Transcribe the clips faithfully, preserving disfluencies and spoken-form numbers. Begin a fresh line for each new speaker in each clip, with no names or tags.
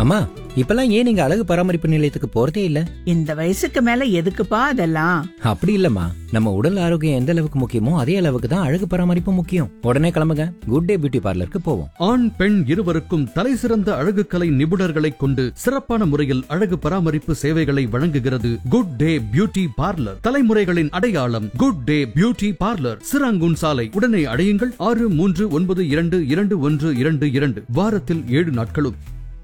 அம்மா, இப்பெல்லாம் ஏன் நீங்க அழகு பராமரிப்பு நிலையத்துக்கு போறதே இல்ல?
இந்த வயசுக்கு மேல எதுக்குப்பா அதெல்லாம்?
அப்படி இல்லம்மா, நம்ம உடல் ஆரோக்கியம் எந்த அளவுக்கு முக்கியமோ அதே அளவுக்கு தான் அழகு பராமரிப்பு முக்கியம். உடனே கிளம்புங்க, குட் டே பியூட்டி பார்லருக்கு போவோம்.
ஆண் பெண் இருவருக்கும் தலை சிறந்த அழகு கலை நிபுணர்களை கொண்டு சிறப்பான முறையில் அழகு பராமரிப்பு சேவைகளை வழங்குகிறது குட் டே பியூட்டி பார்லர். தலைமுறைகளின் அடையாளம் good day beauty parlour, Serangoon சாலை. உடனே அடையுங்கள். ஆறு மூன்று ஒன்பது இரண்டு இரண்டு ஒன்று இரண்டு இரண்டு. வாரத்தில் ஏழு நாட்களும்.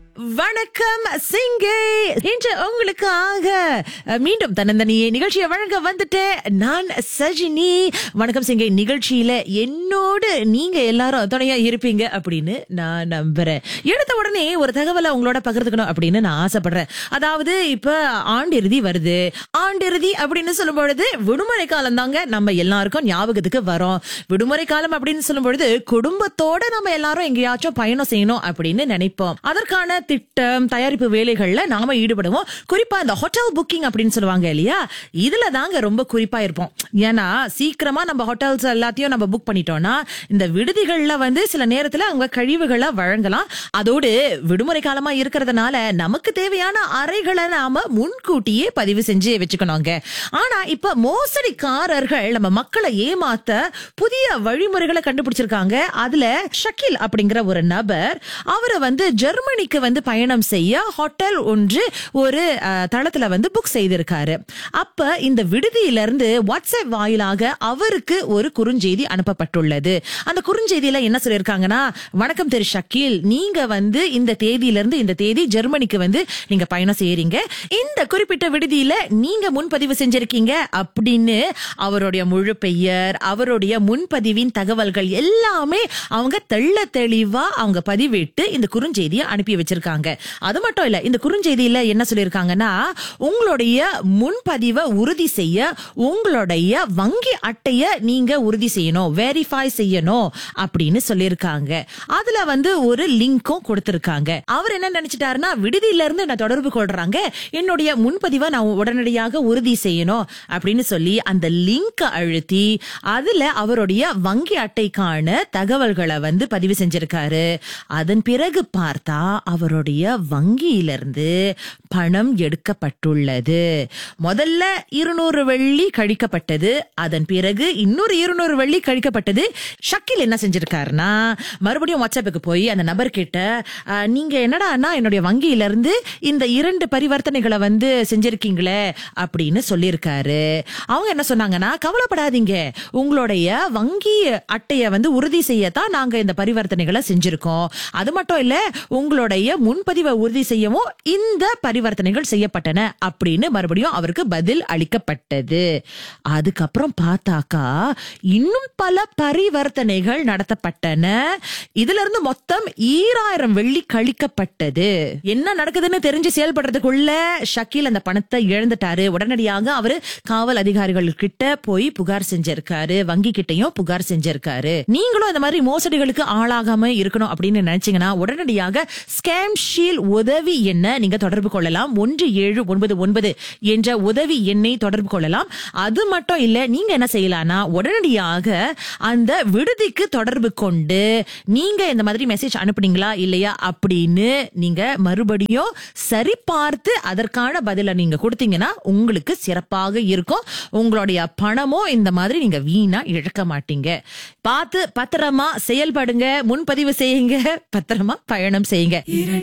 வணக்கம் சிங்கே. இன்று உங்களுக்காக மீண்டும் தன்னந்தனியே நிகழ்ச்சியை வழங்க வந்துட்டேன். நான் சஜினி. வணக்கம் சிங்கே நிகழ்ச்சியில என்னோடு நீங்க எல்லாரும் துணையா இருப்பீங்க அப்படின்னு நான் நம்புறேன். எடுத்த உடனே ஒரு தகவலை உங்களோட பகிர்ந்துக்கணும் அப்படின்னு நான் ஆசைப்படுறேன். அதாவது இப்ப ஆண்டிறுதி வருது. ஆண்டிறுதி அப்படின்னு சொல்லும் பொழுது விடுமுறை காலம் தாங்க நம்ம எல்லாருக்கும் ஞாபகத்துக்கு வரும். விடுமுறை காலம் அப்படின்னு சொல்லும் பொழுது குடும்பத்தோட நம்ம எல்லாரும் எங்கேயாச்சும் பயணம் செய்யணும் அப்படின்னு நினைப்போம். அதற்கான திட்டம் தயாரிப்பு வேலைகள்ல நாம ஈடுபடுவோம். குறிப்பா இந்த ஹோட்டல் புக்கிங் அப்படின்னு சொல்லுவாங்க இல்லையா, இதுல தாங்க ரொம்ப குறிப்பா இருப்போம். ஏன்னா சீக்கிரமா நம்ம ஹோட்டல்ஸ் எல்லாத்தையும் நம்ம புக் பண்ணிட்டோம்னா இந்த விடுதிகள்ல வந்து சில நேரத்துல அவங்க கழிவுகளை வழங்கலாம். அதோடு விடுமுறை காலமா இருக்கிறதுனால நமக்கு தேவையான அறைகளை நாம முன்கூட்டியே பதிவு செஞ்சு வச்சுக்கணுங்க. ஆனா இப்ப மோசடிக்காரர்கள் நம்ம மக்களை ஏமாத்த புதிய வழிமுறைகளை கண்டுபிடிச்சிருக்காங்க. அதுல ஷக்கீல் அப்படிங்கிற ஒரு நபர், அவரை வந்து ஜெர்மனிக்கு வந்து பயணம் செய்ய ஹோட்டல் ஒன்று ஒரு தளத்துல வந்து புக் செய்திருக்காரு. அப்ப இந்த விடுதியிலிருந்து வாட்ஸ்அப் வாயிலாக அவருக்கு ஒரு குறுஞ்செய்தி அனுப்பப்பட்டுள்ளது. அந்த குறுஞ்செய்தியில என்ன சொல்லியிருக்காங்கன்னா, வணக்கம் திரு ஷக்கீல், நீங்க வந்து இந்த தேதியிலிருந்து இந்த தேதி ஜெர்மனிக்கு வந்து நீங்க பயணம் செய்யறீங்க. இந்த குறிப்பிட்ட விடுதியில நீங்க முன்பதிவு செஞ்சிருக்கீங்க அப்படின்னு அவருடைய முழு பெயர், அவருடைய முன்பதிவின் தகவல்கள் எல்லாமே அவங்க தெள்ள தெளிவா அவங்க பதிவிட்டு இந்த குறுஞ்செய்தியை அனுப்பி வச்சிருக்காங்க. அது மட்டும் இல்ல, இந்த குறுஞ்செய்தியில என்ன சொல்லிருக்காங்கன்னா, உங்களுடைய முன்பதிவை உறுதி செய்ய உங்களுடைய வங்கி அட்டைய நீங்க உறுதி செய்யணும், வெரிஃபை செய்யணும் அப்படின்னு சொல்லிருக்காங்க. அதுல வந்து ஒரு லிங்க்கும் கொடுத்திருக்காங்க. அவர் என்ன நினைச்சிட்டாருன்னா, விடுதியில இருந்து என்ன தொடர்பு கொள்றாங்க, என்னுடைய முன்பதிவை நான் உடனடியாக உறுதி செய்யணும் அப்படின்னு சொல்லி அந்த லிங்க் அழுத்தி அதுல அவருடைய வங்கி அட்டைக்கான தகவல்களை வந்து பதிவு செஞ்சிருக்காரு. அதன் பிறகு பார்த்தா அவருடைய வங்கியிலிருந்து பணம் எடுக்கப்பட்டுள்ளது. முதல்ல இருநூறு வெள்ளி கழிக்கப்பட்டது. அதன் பிறகு இன்னொரு இருநூறு வெள்ளி கழிக்கப்பட்டது. ஷக்கீல் என்ன செஞ்சிருக்காருன்னா, மறுபடியும் வாட்ஸ்அப்புக்கு போய் அந்த நபர் கிட்ட, நீங்க என்னடா என்னுடைய வங்கியிலிருந்து இந்த இரண்டு பரிவர்த்தனைகளை வந்து செஞ்சிருக்கீங்களே அப்படின்னு சொல்லியிருக்காரு. அவங்க என்ன சொன்னாங்கன்னா, கவலைப்படாதீங்க, உங்களுடைய வங்கி அட்டைய வந்து உறுதி செய்யத்தான் நாங்க இந்த பரிவர்த்தனைகளை செஞ்சிருக்கோம். அது மட்டும் இல்ல, உங்களுடைய முன்பதிவை உறுதி செய்யவும் இந்த பரிவர்த்தனைகள் செய்யப்பட்டன அப்படின்னு மறுபடியும் அவருக்கு பதில் அளிக்கப்பட்டது. அதுக்கப்புறம் பார்த்தாக்கா இன்னும் பல பரிவர்த்தனைகள் நடத்தப்பட்டன. இதுல இருந்து மொத்தம் ஈராயிரம் வெள்ளி கழிக்கப்பட்டது. என்ன நடக்குதுன்னு தெரிஞ்சு செயல்படுறதுக்குள்ள ஷக்கீல் அந்த பணத்தை இழந்துட்டாரு. உடனடியாக அவரு காவல் அதிகாரிகள் கிட்ட போய் புகார் செஞ்சிருக்காரு, வங்கி கிட்டையும் புகார் செஞ்சிருக்காரு. நீங்களும் இந்த மாதிரி மோசடிகளுக்கு ஆளாகாம இருக்கணும் அப்படின்னு நினைச்சீங்கன்னா உடனடியாக ஸ்கேம் ஷீல் உதவி எண்ண நீங்க தொடர்பு கொள்ளலாம். ஒன்று ஏழு ஒன்பது ஒன்பது என்ற உதவி எண்ணை தொடர்பு கொள்ளலாம். அது மட்டும் இல்ல, நீங்க என்ன செய்யலாம்னா உடனடியாக அந்த விடுதிக்கு தொடர்பு கொண்டு நீங்க இந்த மாதிரி மெசேஜ் அனுப்புனீங்களா இல்லையா அப்படின்னு நீங்க மறுபடியும் சரி பார்த்து அதற்கான பதில நீங்க கொடுத்தீங்கன்னா உங்களுக்கு சிறப்பாக இருக்கும். உங்களுடைய பணமும் இந்த மாதிரி நீங்க வீணா இழக்க மாட்டீங்க. பார்த்து பத்திரமா செயல்படுங்க, முன்பதிவு செய்யுங்க, பத்திரமா பயணம் செய்யுங்க.